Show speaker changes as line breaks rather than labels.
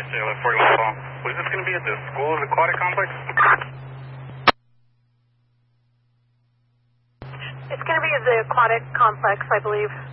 Sailor 41 Fall. Was this going to be at the school aquatic complex?
It's going to be at the aquatic complex, I believe.